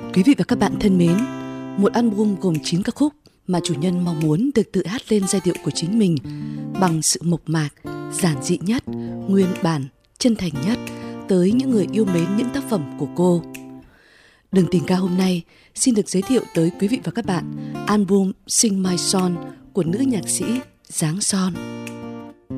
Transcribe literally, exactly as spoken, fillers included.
Quý vị và các bạn thân mến, một album gồm chín ca khúc mà chủ nhân mong muốn được tự hát lên giai điệu của chính mình bằng sự mộc mạc, giản dị nhất, nguyên bản, chân thành nhất tới những người yêu mến những tác phẩm của cô. Đường tình ca hôm nay xin được giới thiệu tới quý vị và các bạn album Sing My Song của nữ nhạc sĩ Giáng Son.